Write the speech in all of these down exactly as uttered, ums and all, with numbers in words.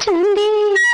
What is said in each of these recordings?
चांदी।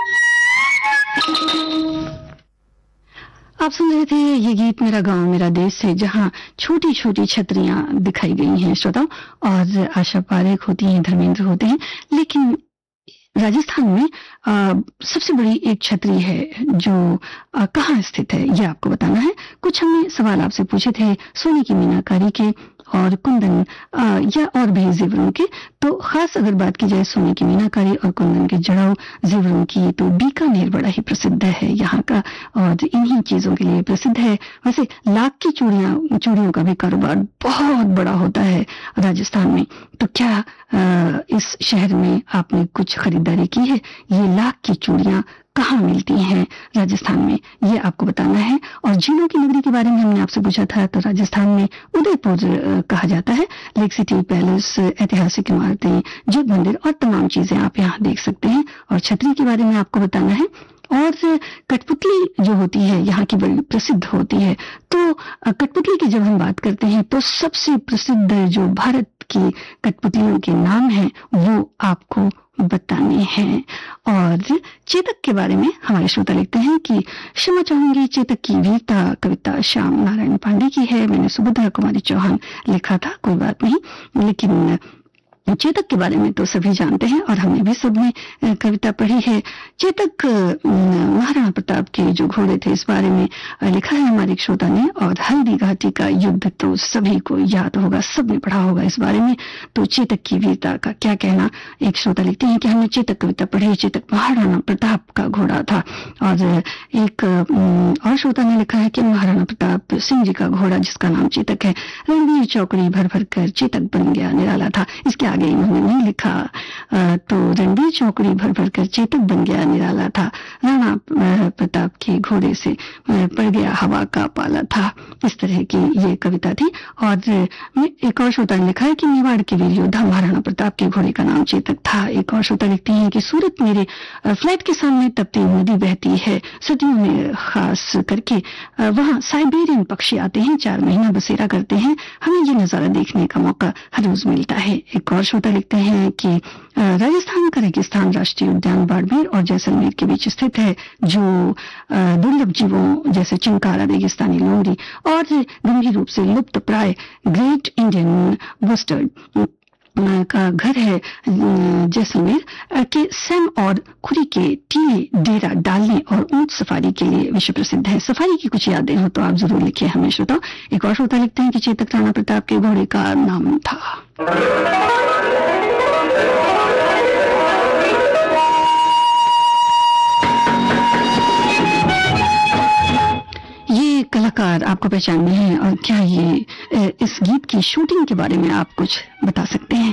आप सुन रहे थे ये गीत मेरा गांव मेरा देश से, जहां छोटी छोटी छतरियां दिखाई गई हैं श्रोताओं, और आशा पारेख होती हैं, धर्मेंद्र होते हैं। लेकिन राजस्थान में आ, सबसे बड़ी एक छतरी है जो आ, कहाँ स्थित है ये आपको बताना है। कुछ हमने सवाल आपसे पूछे थे सोने की मीनाकारी के और कुंदन आ, या और भी जेवरों के। तो खास अगर बात की जाए सोने की मीनाकारी और कुंदन के जड़ाऊ जेवरों की, तो बीकानेर बड़ा ही प्रसिद्ध है यहाँ का, और इन्हीं चीजों के लिए प्रसिद्ध है। वैसे लाख की चूड़ियां चूड़ियों का भी कारोबार बहुत बड़ा होता है राजस्थान में। तो क्या आ, इस शहर में आपने कुछ खरीदारी की है? ये लाख की चूड़ियां कहाँ मिलती हैं राजस्थान में, ये आपको बताना है। और झीलों की नगरी के बारे में हमने आपसे पूछा था, तो राजस्थान में उदयपुर कहा जाता है। लेक सिटी पैलेस, ऐतिहासिक इमारतें, जग मंदिर और तमाम चीजें आप यहाँ देख सकते हैं। और छतरी के बारे में आपको बताना है। और कठपुतली जो होती है यहाँ की बड़ी प्रसिद्ध होती है। तो कठपुतली की जब हम बात करते हैं तो सबसे प्रसिद्ध जो भारत की कठपुतलियों के नाम हैं वो आपको बताने हैं। और चेतक के बारे में हमारे श्रोता लिखते हैं कि क्षमा चाहूंगी, चेतक की वीरता कविता श्याम नारायण पांडे की है। मैंने सुभद्रा कुमारी चौहान लिखा था, कोई बात नहीं। लेकिन चेतक के बारे में तो सभी जानते हैं और हमने भी सबने कविता पढ़ी है। चेतक महाराणा प्रताप के जो घोड़े थे इस बारे में लिखा है हमारे एक श्रोता ने। और हल्दी घाटी का युद्ध तो सभी को याद होगा, सबने पढ़ा होगा इस बारे में। तो चेतक की वीरता का क्या कहना। एक श्रोता लिखते हैं कि हमने चेतक कविता पढ़ी, चेतक महाराणा प्रताप का घोड़ा था। और एक और श्रोता ने लिखा है कि महाराणा प्रताप सिंह जी का घोड़ा जिसका नाम चेतक है, रणवीर चौकड़ी भर भर कर चेतक बन गया निराला था। इसके आगे इन्होंने नहीं लिखा। तो रणवीर चौकड़ी भर भर कर चेतक बन गया निराला था, राणा प्रताप के घोड़े से पड़ गया हवा का पाला था। इस तरह की ये कविता थी। और एक और श्रोता ने लिखा है कि मेवाड़ के वीर योद्धा महाराणा प्रताप के घोड़े का नाम चेतक था। एक और श्रोता लिखते हैं कि सूरत मेरे फ्लैट के सामने तपती नदी बहती है, सर्दियों में खास करके वहाँ साइबेरियन पक्षी आते हैं, चार महीना बसेरा करते हैं, हमें ये नजारा देखने का मौका हर रोज मिलता है। एक और श्रोता लिखते हैं कि राजस्थान का रेगिस्तान राष्ट्रीय उद्यान बाड़मेर और जैसलमेर के बीच स्थित है, जो दुर्लभ जीवों जैसे चिंकारा, रेगिस्तानी लोमड़ी और गंभीर रूप से लुप्त प्राय ग्रेट इंडियन बस्टर्ड का घर है। जैसलमेर के सैम और खुरी के टीले डेरा डालने और ऊंट सफारी के लिए विश्व प्रसिद्ध है। सफारी की कुछ यादें हो तो आप जरूर लिखिए हमें श्रोता। एक और श्रोता लिखते हैं कि चेतक राणा प्रताप के घोड़े का नाम था। ये कलाकार आपको पहचानने हैं, और क्या ये इस गीत की शूटिंग के बारे में आप कुछ बता सकते हैं?